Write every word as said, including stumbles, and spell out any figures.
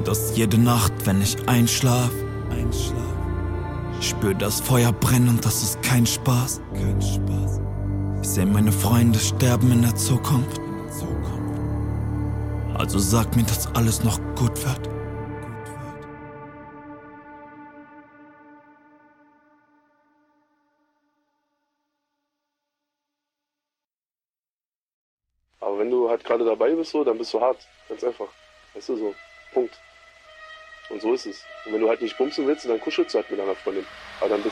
dass jede Nacht, wenn ich einschlaf, einschlaf, ich spür das Feuer brennen und das ist kein Spaß, kein Spaß. Ich seh meine Freunde sterben in der Zukunft, in der Zukunft. Also sag mir, dass alles noch gut wird. Aber wenn du halt gerade dabei bist, so, dann bist du hart. Ganz einfach. Weißt du, so. Punkt. Und so ist es. Und wenn du halt nicht bumsen willst, dann kuschelst du halt mit deiner Freundin. Aber dann bist